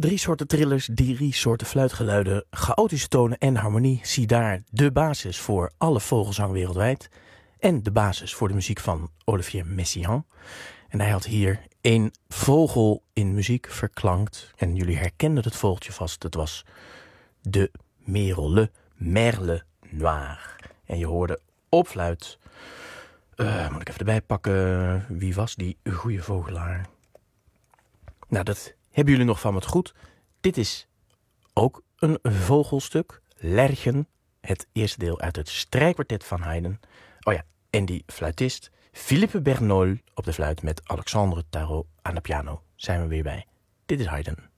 Drie soorten trillers, drie soorten fluitgeluiden, chaotische tonen en harmonie. Zie daar de basis voor alle vogelzang wereldwijd. En de basis voor de muziek van Olivier Messiaen. En hij had hier een vogel in muziek verklankt. En jullie herkenden het vogeltje vast. Het was de merel, le merle noir. En je hoorde op fluit. Moet ik even erbij pakken. Wie was die goede vogelaar? Nou, dat hebben jullie nog van het goed. Dit is ook een vogelstuk. Lerchen. Het eerste deel uit het strijkkwartet van Haydn. Oh ja, en die fluitist Philippe Bernol op de fluit met Alexandre Tarot aan de piano. Zijn we weer bij. Dit is Haydn.